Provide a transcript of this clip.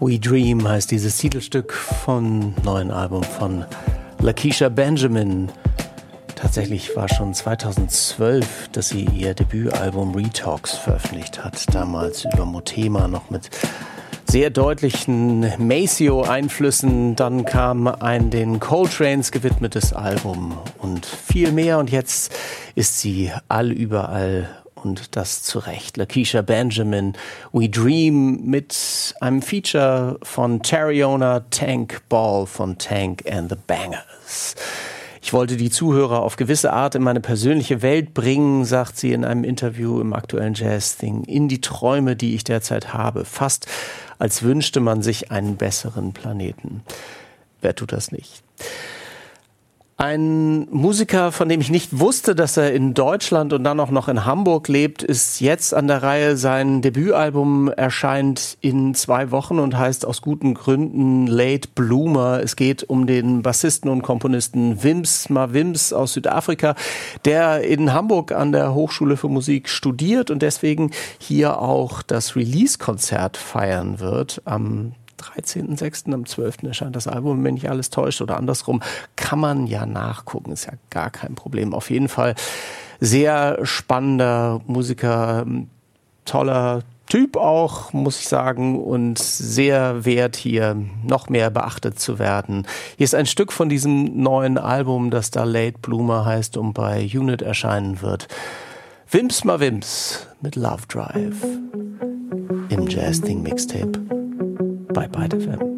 We Dream heißt dieses Titelstück vom neuen Album von Lakeisha Benjamin. Tatsächlich war schon 2012, dass sie ihr Debütalbum Retalks veröffentlicht hat. Damals über Motema noch mit sehr deutlichen Maceo-Einflüssen. Dann kam ein den Coltranes gewidmetes Album und viel mehr. Und jetzt ist sie allüberall. Und das zu Recht. Lakeisha Benjamin, We Dream mit einem Feature von Tariona Tank Ball von Tank and the Bangers. Ich wollte die Zuhörer auf gewisse Art in meine persönliche Welt bringen, sagt sie in einem Interview im aktuellen Jazz-Ding, in die Träume, die ich derzeit habe. Fast als wünschte man sich einen besseren Planeten. Wer tut das nicht? Ein Musiker, von dem ich nicht wusste, dass er in Deutschland und dann auch noch in Hamburg lebt, ist jetzt an der Reihe. Sein Debütalbum erscheint in 2 Wochen und heißt aus guten Gründen Late Bloomer. Es geht um den Bassisten und Komponisten Wims Mawims aus Südafrika, der in Hamburg an der Hochschule für Musik studiert und deswegen hier auch das Release-Konzert feiern wird. Am 13.06. am 12. erscheint das Album, wenn nicht alles täuscht oder andersrum, kann man ja nachgucken, ist ja gar kein Problem. Auf jeden Fall sehr spannender Musiker, toller Typ auch, muss ich sagen, und sehr wert hier noch mehr beachtet zu werden. Hier ist ein Stück von diesem neuen Album, das da Late Bloomer heißt und bei Unit erscheinen wird. Wims Mawims mit Love Drive im Jazz-Ding Mixtape bei Byte FM.